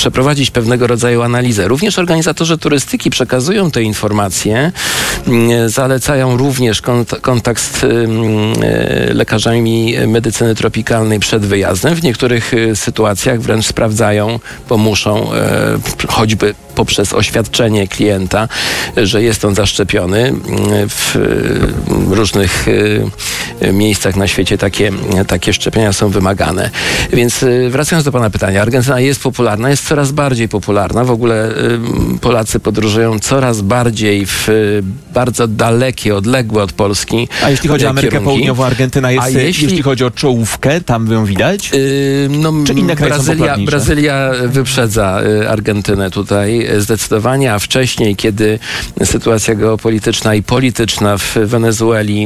przeprowadzić pewnego rodzaju analizę. Również organizatorzy turystyki przekazują te informacje, zalecają również kontakt z lekarzami medycyny tropikalnej przed wyjazdem. W niektórych sytuacjach wręcz sprawdzają, bo muszą, choćby poprzez oświadczenie klienta, że jest on zaszczepiony. W różnych miejscach na świecie takie szczepienia są wymagane. Więc wracając do pana pytania, Argentyna jest popularna, jest coraz bardziej popularna. W ogóle Polacy podróżują coraz bardziej w bardzo dalekie, odległe od Polski. A jeśli chodzi o Amerykę Południową, Argentyna jest, jeśli chodzi o czołówkę, tam ją widać? Czy inne kraje są popularniejsze? Brazylia wyprzedza Argentynę tutaj zdecydowanie, a wcześniej, kiedy sytuacja geopolityczna i polityczna w Wenezueli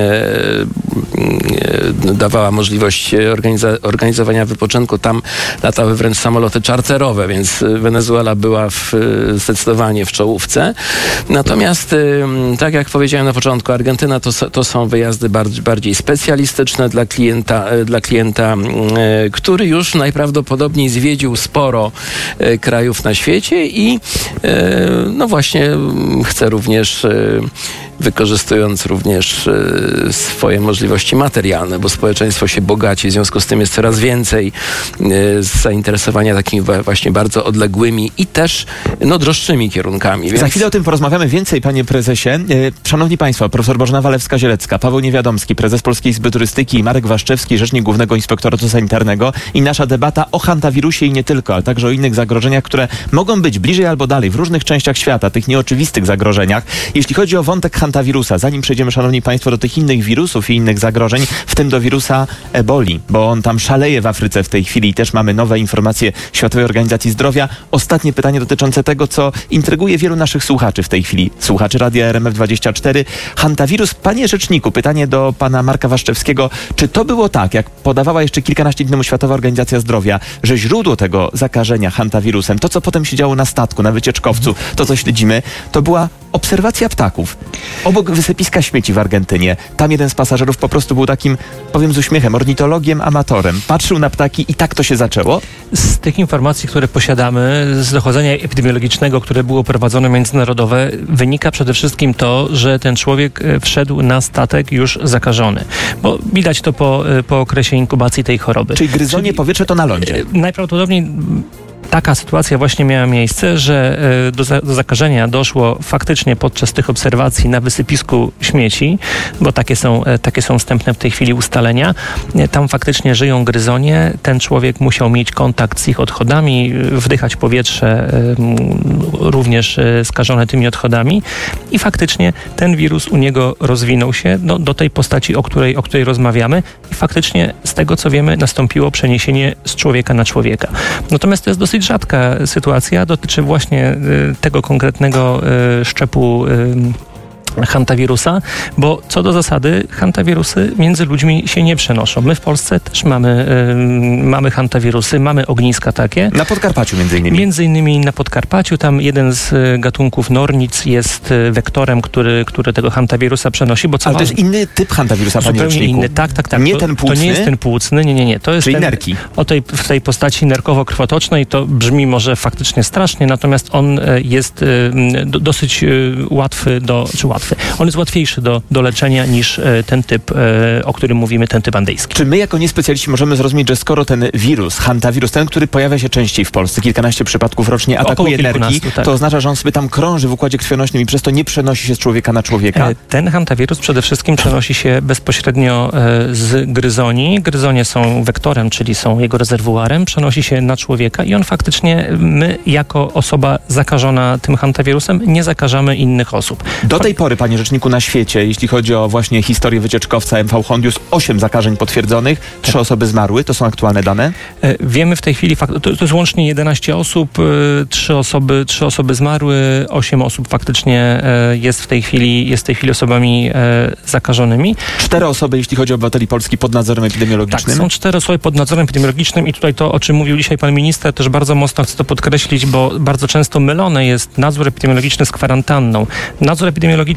dawała możliwość organizowania wypoczynku, tam latały wręcz samoloty czarterowe, więc Wenezuela była zdecydowanie w czołówce. Natomiast, tak jak powiedziałem na początku, Argentyna to są wyjazdy bardziej specjalistyczne dla klienta, który już najprawdopodobniej zwiedził sporo krajów na świecie i no właśnie chce również, wykorzystując również swoje możliwości materialne, bo społeczeństwo się bogaci, w związku z tym jest coraz więcej zainteresowania takimi właśnie bardzo odległymi i też droższymi kierunkami. Więc... Za chwilę o tym porozmawiamy więcej, panie prezesie. Szanowni państwo, profesor Bożena Walewska-Zielecka, Paweł Niewiadomski, prezes Polskiej Izby Turystyki, Marek Waszczewski, rzecznik Głównego Inspektoratu Sanitarnego i nasza debata o hantawirusie i nie tylko, ale także o innych zagrożeniach, które mogą być bliżej albo dalej w różnych częściach świata, tych nieoczywistych zagrożeniach. Jeśli chodzi o wątek hantawirusa, zanim przejdziemy, szanowni państwo, do tych innych wirusów i innych zagrożeń, w tym do wirusa eboli, bo on tam szaleje w Afryce w tej chwili i też mamy nowe informacje Światowej Organizacji Zdrowia. Ostatnie pytanie dotyczące tego, co intryguje wielu naszych słuchaczy w tej chwili, słuchaczy Radia RMF24. Hantawirus, panie rzeczniku, pytanie do pana Marka Waszczewskiego. Czy to było tak, jak podawała jeszcze kilkanaście dni temu Światowa Organizacja Zdrowia, że źródło tego zakażenia hantawirusem, to co potem się działo na statku, na wycieczkowcu, to co śledzimy, to była obserwacja ptaków obok wysypiska śmieci w Argentynie. Tam jeden z pasażerów po prostu był takim, powiem z uśmiechem, ornitologiem, amatorem. Patrzył na ptaki i tak to się zaczęło? Z tych informacji, które posiadamy, z dochodzenia epidemiologicznego, które było prowadzone międzynarodowe, wynika przede wszystkim to, że ten człowiek wszedł na statek już zakażony. Bo widać to po okresie inkubacji tej choroby. Czyli gryzonie powietrze to na lądzie? Najprawdopodobniej taka sytuacja właśnie miała miejsce, że do zakażenia doszło faktycznie podczas tych obserwacji na wysypisku śmieci, bo takie są wstępne w tej chwili ustalenia. Tam faktycznie żyją gryzonie. Ten człowiek musiał mieć kontakt z ich odchodami, wdychać powietrze również skażone tymi odchodami i faktycznie ten wirus u niego rozwinął się do tej postaci, o której rozmawiamy i faktycznie z tego, co wiemy, nastąpiło przeniesienie z człowieka na człowieka. Natomiast to jest dosyć rzadka sytuacja, dotyczy właśnie tego konkretnego szczepu hantawirusa, bo co do zasady hantawirusy między ludźmi się nie przenoszą. My w Polsce też mamy hantawirusy, mamy ogniska takie. Na Podkarpaciu między innymi. Między innymi na Podkarpaciu. Tam jeden z gatunków nornic jest wektorem, który tego hantawirusa przenosi. Bo ale to jest inny typ hantawirusa, panie zupełnie rzeczniku. inny. Tak. Nie ten płucny? To nie jest ten płucny, nie. To jest czyli nerki. W tej postaci nerkowo-krwotocznej to brzmi może faktycznie strasznie, natomiast on jest dosyć łatwy on jest łatwiejszy do leczenia niż ten typ, o którym mówimy, ten typ andyjski. Czy my jako niespecjaliści możemy zrozumieć, że skoro ten wirus, hantawirus, ten, który pojawia się częściej w Polsce, kilkanaście przypadków rocznie, atakuje nerki, tak, to oznacza, że on sobie tam krąży w układzie krwionośnym i przez to nie przenosi się z człowieka na człowieka? Ten hantawirus przede wszystkim przenosi się bezpośrednio z gryzoni. Gryzonie są wektorem, czyli są jego rezerwuarem, przenosi się na człowieka i on faktycznie, my jako osoba zakażona tym hantawirusem nie zakażamy innych osób. Do tej pory, panie rzeczniku, na świecie, jeśli chodzi o właśnie historię wycieczkowca MV Hondius, 8 zakażeń potwierdzonych, 3 osoby zmarły. To są aktualne dane? Wiemy w tej chwili, to jest łącznie 11 osób, 3 osoby zmarły, 8 osób faktycznie jest w tej chwili osobami zakażonymi. 4 osoby, jeśli chodzi o obywateli Polski, pod nadzorem epidemiologicznym? Tak, są 4 osoby pod nadzorem epidemiologicznym i tutaj to, o czym mówił dzisiaj pan minister, też bardzo mocno chcę to podkreślić, bo bardzo często mylone jest nadzór epidemiologiczny z kwarantanną. Nadzór epidemiologiczny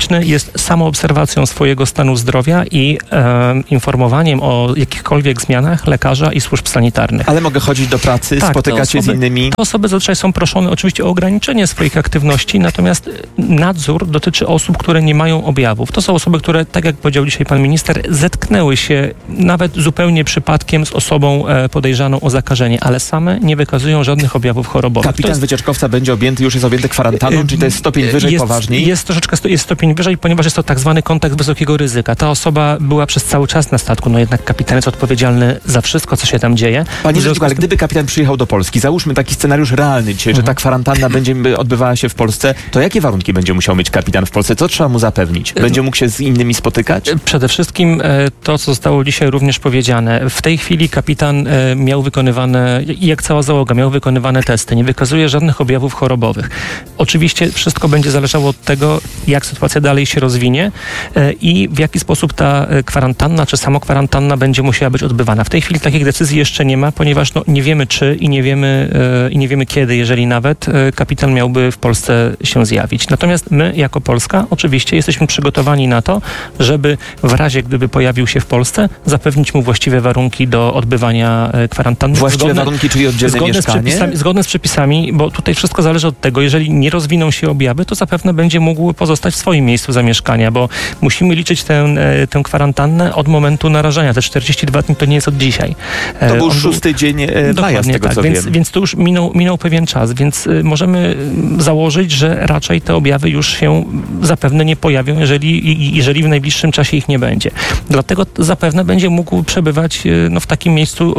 epidemiologiczny jest samoobserwacją swojego stanu zdrowia i informowaniem o jakichkolwiek zmianach lekarza i służb sanitarnych. Ale mogę chodzić do pracy, tak, spotykać się z innymi? Te osoby zazwyczaj są proszone oczywiście o ograniczenie swoich aktywności, natomiast nadzór dotyczy osób, które nie mają objawów. To są osoby, które, tak jak powiedział dzisiaj pan minister, zetknęły się nawet zupełnie przypadkiem z osobą podejrzaną o zakażenie, ale same nie wykazują żadnych objawów chorobowych. Kapitan wycieczkowca będzie już jest objęty kwarantanną, czyli to jest stopień wyżej, poważniej? Jest stopień wyżej, ponieważ jest to tak zwany kontekst wysokiego ryzyka. Ta osoba była przez cały czas na statku, no jednak kapitan jest odpowiedzialny za wszystko, co się tam dzieje. Panie rzeczniku, ale gdyby kapitan przyjechał do Polski, załóżmy taki scenariusz realny dzisiaj, że ta kwarantanna będzie odbywała się w Polsce, to jakie warunki będzie musiał mieć kapitan w Polsce? Co trzeba mu zapewnić? Będzie mógł się z innymi spotykać? Przede wszystkim to, co zostało dzisiaj również powiedziane. W tej chwili kapitan miał wykonywane, jak cała załoga, miał wykonywane testy. Nie wykazuje żadnych objawów chorobowych. Oczywiście wszystko będzie zależało od tego, jak sytuacja dalej się rozwinie i w jaki sposób ta kwarantanna czy samokwarantanna będzie musiała być odbywana. W tej chwili takich decyzji jeszcze nie ma, ponieważ nie wiemy czy i nie wiemy kiedy, jeżeli nawet kapitan miałby w Polsce się zjawić. Natomiast my jako Polska oczywiście jesteśmy przygotowani na to, żeby w razie gdyby pojawił się w Polsce, zapewnić mu właściwe warunki do odbywania kwarantanny. Właściwe warunki, czyli oddzielne mieszkanie? Zgodne z przepisami, bo tutaj wszystko zależy od tego, jeżeli nie rozwiną się objawy, to zapewne będzie mógł pozostać w swoim miejscu zamieszkania, bo musimy liczyć tę kwarantannę od momentu narażenia. Te 42 dni to nie jest od dzisiaj. To był 6 dzień maja, z tego co wiem. Więc to już minął pewien czas, więc możemy założyć, że raczej te objawy już się zapewne nie pojawią, jeżeli w najbliższym czasie ich nie będzie. Dlatego zapewne będzie mógł przebywać w takim miejscu,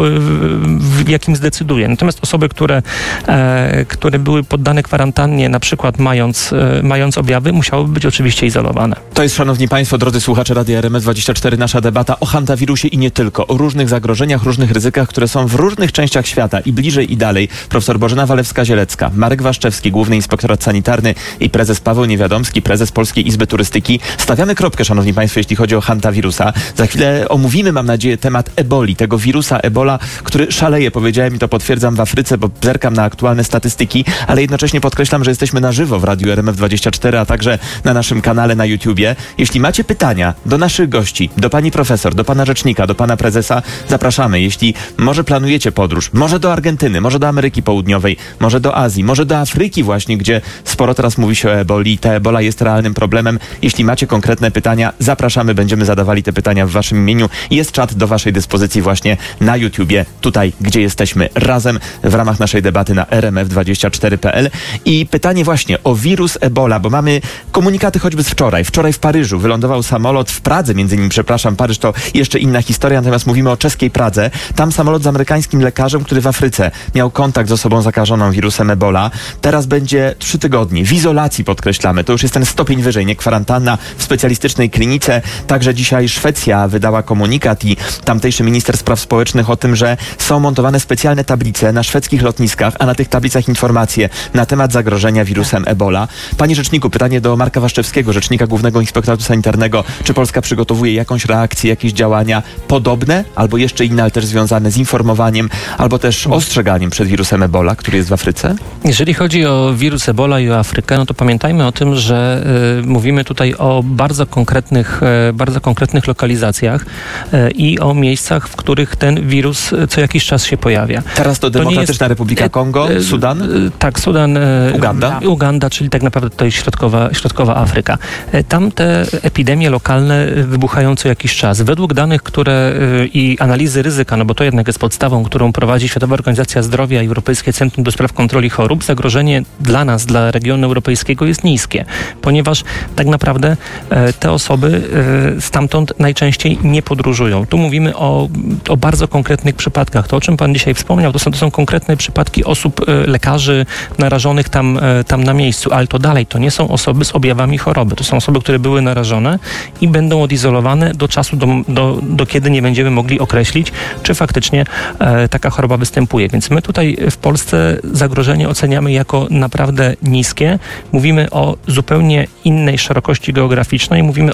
w jakim zdecyduje. Natomiast osoby, które były poddane kwarantannie, na przykład mając objawy, musiałyby być oczywiście izolowane. To jest, szanowni państwo, drodzy słuchacze Radia RMF24, nasza debata o hantawirusie i nie tylko, o różnych zagrożeniach, różnych ryzykach, które są w różnych częściach świata i bliżej i dalej. Profesor Bożena Walewska-Zielecka, Marek Waszczewski, Główny Inspektorat Sanitarny i prezes Paweł Niewiadomski, prezes Polskiej Izby Turystyki. Stawiamy kropkę, szanowni państwo, jeśli chodzi o hantawirusa. Za chwilę omówimy, mam nadzieję, temat eboli, tego wirusa Ebola, który szaleje, powiedziałem i to potwierdzam, w Afryce, bo zerkam na aktualne statystyki, ale jednocześnie podkreślam, że jesteśmy na żywo w Radiu RMF24, a także na naszym kanale na YouTubie. Jeśli macie pytania do naszych gości, do pani profesor, do pana rzecznika, do pana prezesa, zapraszamy. Jeśli może planujecie podróż, może do Argentyny, może do Ameryki Południowej, może do Azji, może do Afryki właśnie, gdzie sporo teraz mówi się o eboli, ta ebola jest realnym problemem. Jeśli macie konkretne pytania, zapraszamy, będziemy zadawali te pytania w waszym imieniu. Jest czat do waszej dyspozycji właśnie na YouTubie, tutaj, gdzie jesteśmy razem w ramach naszej debaty na rmf24.pl. I pytanie właśnie o wirus Ebola, bo mamy komunikaty choćby z wczoraj. Wczoraj w Paryżu wylądował samolot, w Pradze między innymi, przepraszam, Paryż to jeszcze inna historia, natomiast mówimy o czeskiej Pradze. Tam samolot z amerykańskim lekarzem, który w Afryce miał kontakt z osobą zakażoną wirusem Ebola. Teraz będzie 3 tygodnie w izolacji, podkreślamy. To już jest ten stopień wyżej, nie kwarantanna w specjalistycznej klinice. Także dzisiaj Szwecja wydała komunikat i tamtejszy minister spraw społecznych o tym, że są montowane specjalne tablice na szwedzkich lotniskach, a na tych tablicach informacje na temat zagrożenia wirusem Ebola. Panie rzeczniku, pytanie do Marka Waszczewskiego, rzecznika Głównego Inspektoratu Sanitarnego. Czy Polska przygotowuje jakąś reakcję, jakieś działania podobne, albo jeszcze inne, ale też związane z informowaniem, albo też ostrzeganiem przed wirusem Ebola, który jest w Afryce? Jeżeli chodzi o wirus Ebola i o Afrykę, no to pamiętajmy o tym, że mówimy tutaj o bardzo konkretnych lokalizacjach i o miejscach, w których ten wirus co jakiś czas się pojawia. Teraz to Demokratyczna Republika Kongo, Sudan? Tak, Sudan, Uganda, czyli tak naprawdę to jest środkowa Afryka. Tam te epidemie lokalne wybuchają co jakiś czas. Według danych, i analizy ryzyka, no bo to jednak jest podstawą, którą prowadzi Światowa Organizacja Zdrowia i Europejskie Centrum do Spraw Kontroli Chorób, zagrożenie dla nas, dla regionu europejskiego jest niskie, ponieważ tak naprawdę te osoby stamtąd najczęściej nie podróżują. Tu mówimy o bardzo konkretnych przypadkach. To, o czym pan dzisiaj wspomniał, to są konkretne przypadki osób, lekarzy narażonych tam na miejscu, ale to nie są osoby z objawami choroby. To są osoby, które były narażone i będą odizolowane do czasu, do kiedy nie będziemy mogli określić, czy faktycznie taka choroba występuje. Więc my tutaj w Polsce zagrożenie oceniamy jako naprawdę niskie. Mówimy o zupełnie innej szerokości geograficznej, mówimy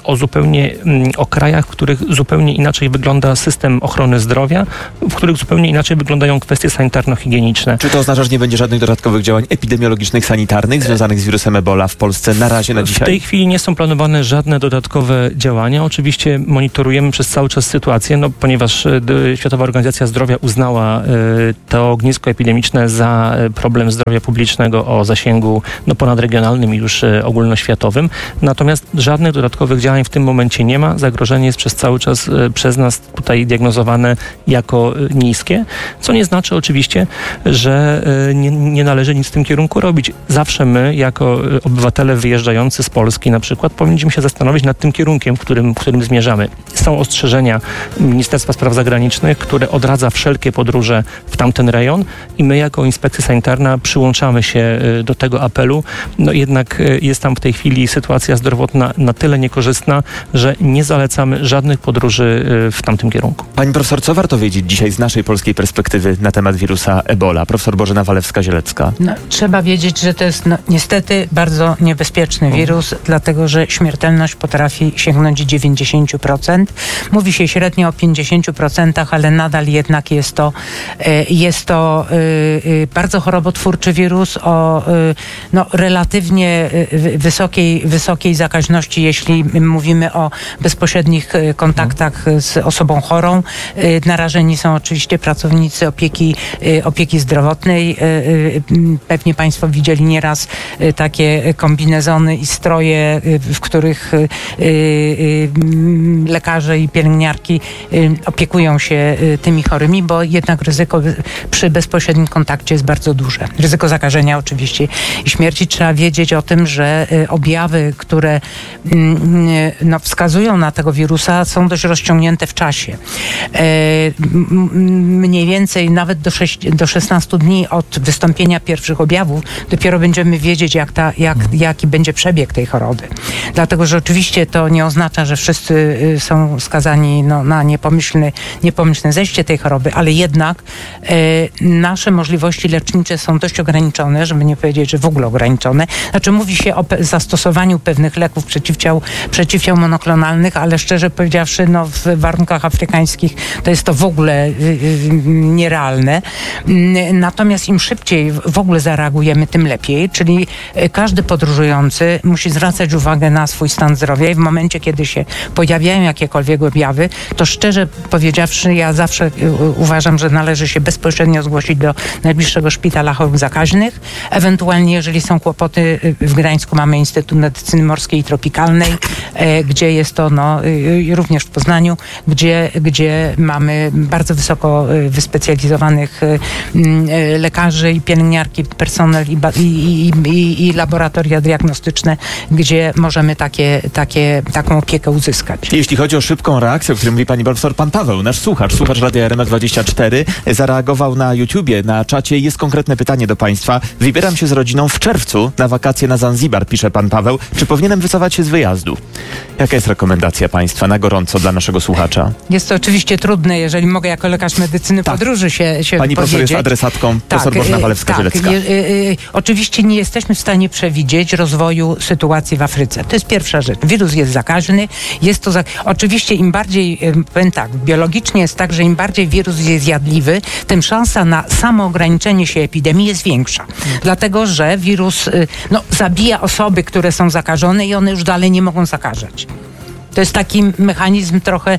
o krajach, w których zupełnie inaczej wygląda system ochrony zdrowia, w których zupełnie inaczej wyglądają kwestie sanitarno-higieniczne. Czy to oznacza, że nie będzie żadnych dodatkowych działań epidemiologicznych, sanitarnych związanych z wirusem Ebola w Polsce na razie, na dzisiaj? W tej chwili chwili nie są planowane żadne dodatkowe działania. Oczywiście monitorujemy przez cały czas sytuację, ponieważ Światowa Organizacja Zdrowia uznała to ognisko epidemiczne za problem zdrowia publicznego o zasięgu ponadregionalnym i już ogólnoświatowym. Natomiast żadnych dodatkowych działań w tym momencie nie ma. Zagrożenie jest przez cały czas przez nas tutaj diagnozowane jako niskie, co nie znaczy oczywiście, że nie należy nic w tym kierunku robić. Zawsze my, jako obywatele wyjeżdżający z Polski na przykład, powinniśmy się zastanowić nad tym kierunkiem, w którym zmierzamy. Są ostrzeżenia Ministerstwa Spraw Zagranicznych, które odradza wszelkie podróże w tamten rejon i my jako Inspekcja Sanitarna przyłączamy się do tego apelu. Jednak jest tam w tej chwili sytuacja zdrowotna na tyle niekorzystna, że nie zalecamy żadnych podróży w tamtym kierunku. Pani profesor, co warto wiedzieć dzisiaj z naszej polskiej perspektywy na temat wirusa Ebola? Profesor Bożena Walewska-Zielecka. Trzeba wiedzieć, że to jest niestety bardzo niebezpieczny wirus, dlatego że śmiertelność potrafi sięgnąć 90%. Mówi się średnio o 50%, ale nadal jednak jest to bardzo chorobotwórczy wirus o relatywnie wysokiej zakaźności, jeśli mówimy o bezpośrednich kontaktach z osobą chorą. Narażeni są oczywiście pracownicy opieki zdrowotnej. Pewnie Państwo widzieli nieraz takie kombinezony i stroje, w których lekarze i pielęgniarki opiekują się tymi chorymi, bo jednak ryzyko przy bezpośrednim kontakcie jest bardzo duże. Ryzyko zakażenia oczywiście i śmierci. Trzeba wiedzieć o tym, że objawy, które wskazują na tego wirusa, są dość rozciągnięte w czasie. Mniej więcej nawet do 16 dni od wystąpienia pierwszych objawów dopiero będziemy wiedzieć, jaki będzie przebieg tej choroby. Dlatego, że oczywiście to nie oznacza, że wszyscy są skazani na niepomyślne zejście tej choroby, ale jednak nasze możliwości lecznicze są dość ograniczone, żeby nie powiedzieć, że w ogóle ograniczone. Znaczy mówi się o zastosowaniu pewnych leków przeciwciał monoklonalnych, ale szczerze powiedziawszy, w warunkach afrykańskich to jest to w ogóle nierealne. Natomiast im szybciej w ogóle zareagujemy, tym lepiej, czyli każdy podróżujący musi zwracać uwagę na swój stan zdrowia i w momencie, kiedy się pojawiają jakiekolwiek objawy, to szczerze powiedziawszy, ja zawsze uważam, że należy się bezpośrednio zgłosić do najbliższego szpitala chorób zakaźnych. Ewentualnie, jeżeli są kłopoty, w Gdańsku mamy Instytut Medycyny Morskiej i Tropikalnej, gdzie jest to, również w Poznaniu, gdzie mamy bardzo wysoko wyspecjalizowanych lekarzy i pielęgniarki, personel i laboratoria diagnostyczne, gdzie możemy taką opiekę uzyskać. Jeśli chodzi o szybką reakcję, o której mówi pani profesor, pan Paweł, nasz słuchacz Radia RMF24, zareagował na YouTubie, na czacie. Jest konkretne pytanie do państwa. Wybieram się z rodziną w czerwcu na wakacje na Zanzibar, pisze pan Paweł. Czy powinienem wycofać się z wyjazdu? Jaka jest rekomendacja państwa na gorąco dla naszego słuchacza? Jest to oczywiście trudne, jeżeli mogę jako lekarz medycyny podróży się pani profesor jest adresatką, profesor Bożena Walewska-Zielecka. Oczywiście nie jesteśmy w stanie przewidzieć rozwoju sytuacji w Afryce. To jest pierwsza rzecz. Wirus jest zakaźny. Oczywiście im bardziej, powiem tak, biologicznie jest tak, że im bardziej wirus jest zjadliwy, tym szansa na samoograniczenie się epidemii jest większa. Dlatego, że wirus zabija osoby, które są zakażone i one już dalej nie mogą zakażać. To jest taki mechanizm trochę,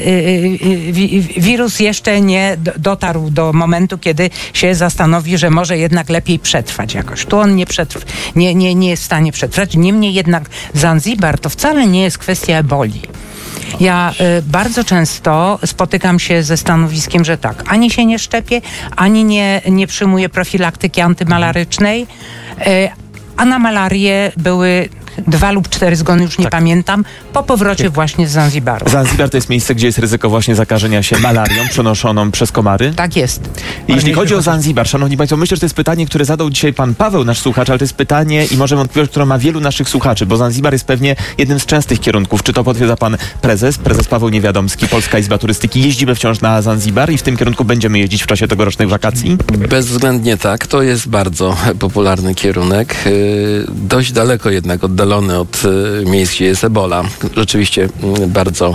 wirus jeszcze nie dotarł do momentu, kiedy się zastanowi, że może jednak lepiej przetrwać jakoś. Tu on nie jest w stanie przetrwać. Niemniej jednak Zanzibar to wcale nie jest kwestia eboli. Ja bardzo często spotykam się ze stanowiskiem, że tak, ani się nie szczepię, ani nie przyjmuję profilaktyki antymalarycznej, a na malarię były 2 lub 4 zgony, już nie pamiętam, po powrocie właśnie z Zanzibaru. Zanzibar to jest miejsce, gdzie jest ryzyko właśnie zakażenia się malarią przenoszoną przez komary? Tak jest. Jeśli chodzi o Zanzibar, szanowni państwo, myślę, że to jest pytanie, które zadał dzisiaj pan Paweł, nasz słuchacz, ale to jest pytanie i może wątpliwość, którą ma wielu naszych słuchaczy, bo Zanzibar jest pewnie jednym z częstych kierunków. Czy to potwierdza pan prezes Paweł Niewiadomski, Polska Izba Turystyki? Jeździmy wciąż na Zanzibar i w tym kierunku będziemy jeździć w czasie tegorocznych wakacji? Bezwzględnie tak. To jest bardzo popularny kierunek. Dość daleko jednak oddalony od miejsc, gdzie jest Ebola. Rzeczywiście bardzo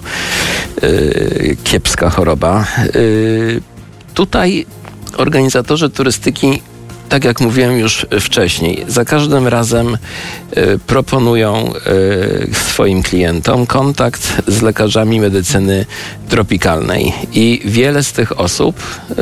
kiepska choroba. Tutaj organizatorzy turystyki tak jak mówiłem już wcześniej, za każdym razem proponują swoim klientom kontakt z lekarzami medycyny tropikalnej i wiele z tych osób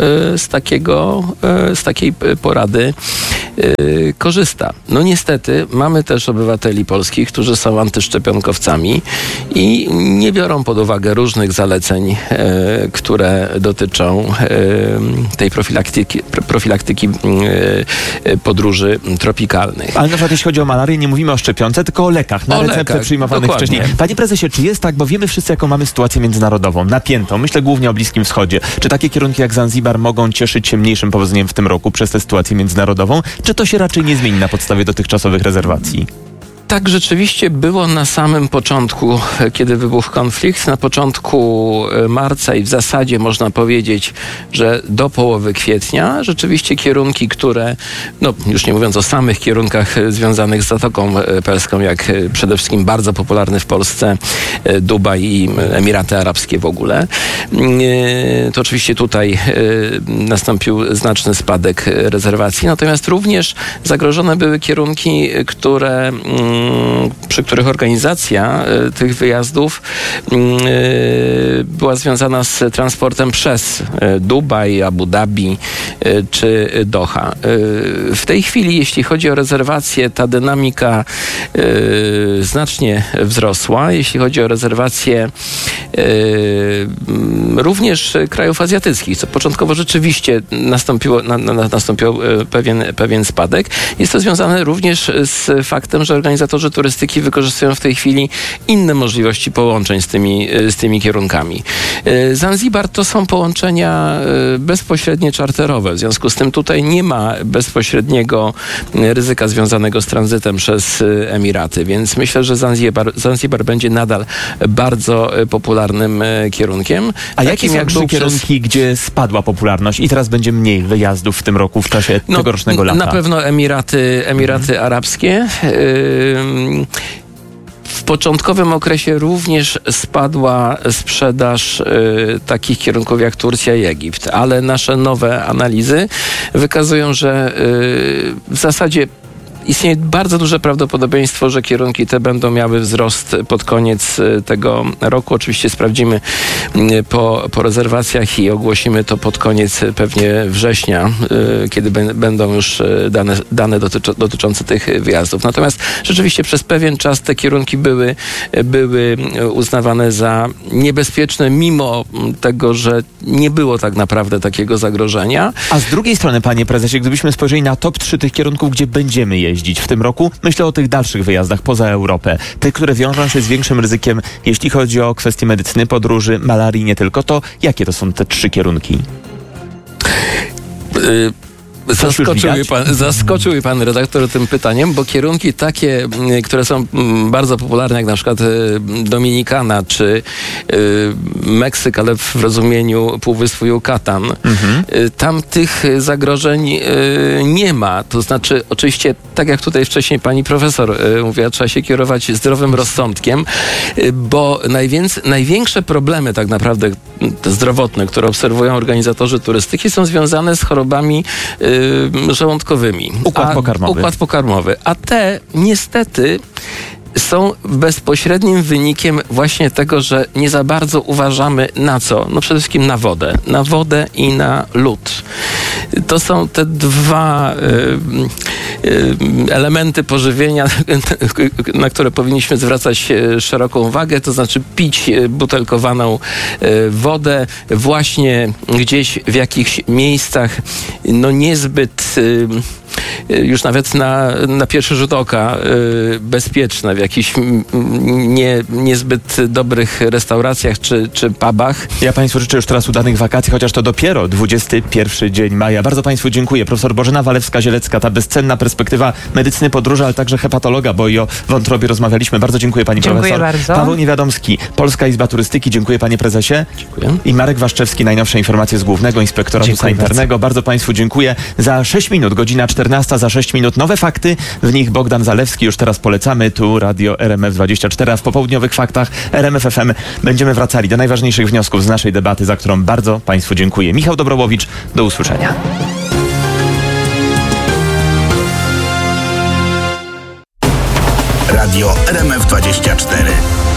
z takiej porady korzysta. No niestety mamy też obywateli polskich, którzy są antyszczepionkowcami i nie biorą pod uwagę różnych zaleceń, które dotyczą tej profilaktyki podróży tropikalnych. Ale na przykład jeśli chodzi o malarię, nie mówimy o szczepionce, tylko o lekach, na receptę przyjmowanych dokładnie. wcześniej. Panie prezesie, czy jest tak, bo wiemy wszyscy, jaką mamy sytuację międzynarodową, napiętą, myślę głównie o Bliskim Wschodzie. Czy takie kierunki jak Zanzibar mogą cieszyć się mniejszym powodzeniem w tym roku przez tę sytuację międzynarodową? Czy to się raczej nie zmieni na podstawie dotychczasowych rezerwacji? Tak rzeczywiście było na samym początku, kiedy wybuchł konflikt. Na początku marca i w zasadzie można powiedzieć, że do połowy kwietnia rzeczywiście kierunki, które, no już nie mówiąc o samych kierunkach związanych z Zatoką Perską, jak przede wszystkim bardzo popularny w Polsce Dubaj i Emiraty Arabskie w ogóle, to oczywiście tutaj nastąpił znaczny spadek rezerwacji. Natomiast również zagrożone były kierunki, przy których organizacja tych wyjazdów była związana z transportem przez Dubaj, Abu Dhabi czy Doha. W tej chwili, jeśli chodzi o rezerwacje, ta dynamika znacznie wzrosła. Jeśli chodzi o rezerwacje również krajów azjatyckich, co początkowo rzeczywiście nastąpił pewien spadek. Jest to związane również z faktem, że organizatorzy turystyki wykorzystują w tej chwili inne możliwości połączeń z tymi kierunkami. Zanzibar to są połączenia bezpośrednie czarterowe, w związku z tym tutaj nie ma bezpośredniego ryzyka związanego z tranzytem przez Emiraty, więc myślę, że Zanzibar będzie nadal bardzo popularnym kierunkiem. A jakie są trzy kierunki, gdzie spadła popularność i teraz będzie mniej wyjazdów w tym roku, w czasie tegorocznego lata? Na pewno Emiraty Arabskie. W początkowym okresie również spadła sprzedaż takich kierunków jak Turcja i Egipt, ale nasze nowe analizy wykazują, że w zasadzie istnieje bardzo duże prawdopodobieństwo, że kierunki te będą miały wzrost pod koniec tego roku. Oczywiście sprawdzimy po rezerwacjach i ogłosimy to pod koniec pewnie września, kiedy będą już dane dotyczące tych wyjazdów. Natomiast rzeczywiście przez pewien czas te kierunki były uznawane za niebezpieczne, mimo tego, że nie było tak naprawdę takiego zagrożenia. A z drugiej strony, panie prezesie, gdybyśmy spojrzeli na top 3 tych kierunków, gdzie będziemy jeździć w tym roku, myślę o tych dalszych wyjazdach poza Europę. Te, które wiążą się z większym ryzykiem, jeśli chodzi o kwestie medycyny, podróży, malarii, nie tylko, to jakie to są te 3 kierunki? Zaskoczył mnie pan redaktor tym pytaniem, bo kierunki takie, które są bardzo popularne, jak na przykład Dominikana czy Meksyk, ale w rozumieniu Półwyspu Yucatan, tam tych zagrożeń nie ma. To znaczy, oczywiście, tak jak tutaj wcześniej pani profesor mówiła, trzeba się kierować zdrowym rozsądkiem, bo największe problemy tak naprawdę zdrowotne, które obserwują organizatorzy turystyki, są związane z chorobami żołądkowymi. Układ pokarmowy. A te niestety są bezpośrednim wynikiem właśnie tego, że nie za bardzo uważamy na co? No przede wszystkim na wodę. Na wodę i na lód. To są te dwa elementy pożywienia, na które powinniśmy zwracać szeroką uwagę, to znaczy pić butelkowaną wodę właśnie gdzieś w jakichś miejscach niezbyt już nawet na pierwszy rzut oka bezpieczne, w jakichś niezbyt dobrych restauracjach czy pubach. Ja państwu życzę już teraz udanych wakacji, chociaż to dopiero 21 dzień maja. Bardzo państwu dziękuję. Profesor Bożena Walewska-Zielewska, ta bezcenna perspektywa medycyny podróży, ale także hepatologa, bo i o wątrobie rozmawialiśmy. Bardzo dziękuję pani profesor. Dziękuję bardzo. Paweł Niewiadomski, Polska Izba Turystyki. Dziękuję panie prezesie. Dziękuję. I Marek Waszczewski, najnowsze informacje z Głównego Inspektoratu Sanitarnego. Bardzo państwu dziękuję. Za 6 minut, godzina 14, za 6 minut nowe fakty. W nich Bogdan Zalewski. Już teraz polecamy. Tu Radio RMF24, a w popołudniowych faktach RMF FM będziemy wracali do najważniejszych wniosków z naszej debaty, za którą bardzo państwu dziękuję. Michał Dobrołowicz, do usłyszenia. Radio RMF24.